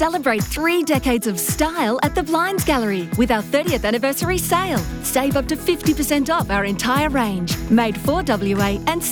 Celebrate 3 decades of style at the Blinds Gallery with our 30th anniversary sale. Save up to 50% off our entire range, made for WA and